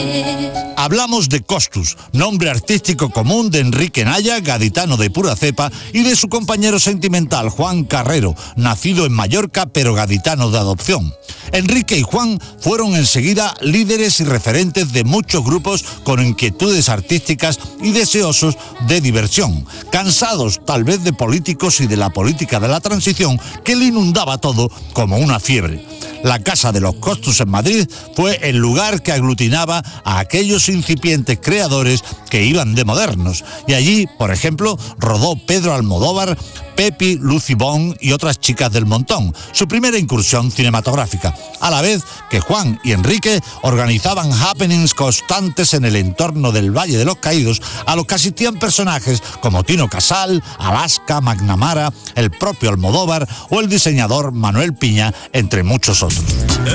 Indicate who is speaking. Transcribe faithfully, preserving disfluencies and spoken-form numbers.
Speaker 1: Hablamos de Costus, nombre artístico común de Enrique Naya, gaditano de pura cepa, y de su compañero sentimental, Juan Carrero, nacido en Mallorca pero gaditano de adopción. Enrique y Juan fueron enseguida líderes y referentes de muchos grupos con inquietudes artísticas y deseosos de diversión, cansados tal vez de políticos y de la política de la transición que le inundaba todo como una fiebre. La Casa de los Costus en Madrid fue el lugar que aglutinaba a aquellos incipientes creadores que iban de modernos, y allí, por ejemplo, rodó Pedro Almodóvar, Pepi, Lucy Bond y otras chicas del montón, su primera incursión cinematográfica, a la vez que Juan y Enrique organizaban happenings constantes en el entorno del Valle de los Caídos, a los que asistían personajes como Tino Casal, Alaska, McNamara, el propio Almodóvar o el diseñador Manuel Piña, entre muchos otros.